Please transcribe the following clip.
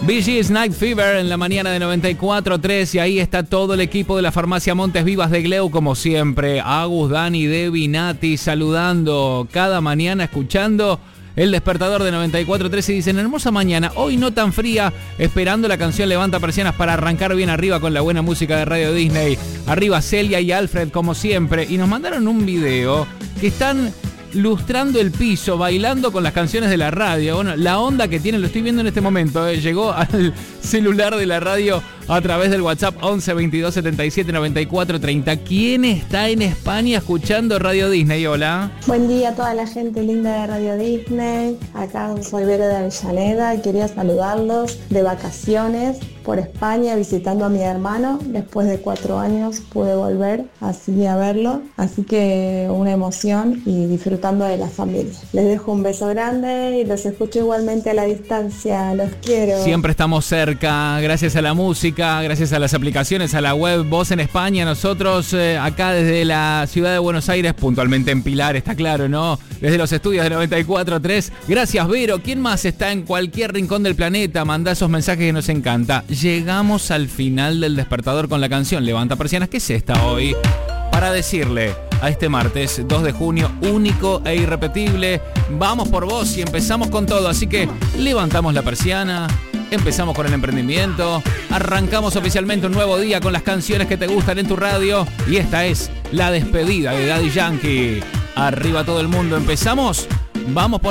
Bee Gees Night Fever en la mañana de 94.3 y ahí está todo el equipo de la farmacia Montes Vivas de Gleu como siempre. Agus, Dani, Debbie, Nati saludando cada mañana, escuchando el despertador de 94.3 y dicen hermosa mañana, hoy no tan fría, esperando la canción Levanta Persianas para arrancar bien arriba con la buena música de Radio Disney. Arriba Celia y Alfred como siempre y nos mandaron un video que están lustrando el piso, bailando con las canciones de la radio. Bueno, la onda que tienen, lo estoy viendo en este momento, llegó al celular de la radio a través del WhatsApp 11 22 77 94 30. ¿Quién está en España escuchando Radio Disney? Hola. Buen día a toda la gente linda de Radio Disney. Acá soy Vero de Avellaneda y quería saludarlos de vacaciones por España visitando a mi hermano. Después de 4 años pude volver así a verlo. Así que una emoción y disfrutando de la familia. Les dejo un beso grande y los escucho igualmente a la distancia. Los quiero. Siempre estamos cerca, gracias a la música, gracias a las aplicaciones, a la web Voz en España. Nosotros acá desde la ciudad de Buenos Aires, puntualmente en Pilar, está claro, ¿no? Desde los estudios de 94.3. Gracias, Vero. ¿Quién más está en cualquier rincón del planeta? Mandá esos mensajes que nos encanta. Llegamos al final del despertador con la canción Levanta Persianas, que es esta hoy, para decirle a este martes 2 de junio, único e irrepetible, vamos por vos y empezamos con todo. Así que levantamos la persiana, empezamos con el emprendimiento, arrancamos oficialmente un nuevo día con las canciones que te gustan en tu radio y esta es la despedida de Daddy Yankee. Arriba todo el mundo, empezamos, vamos por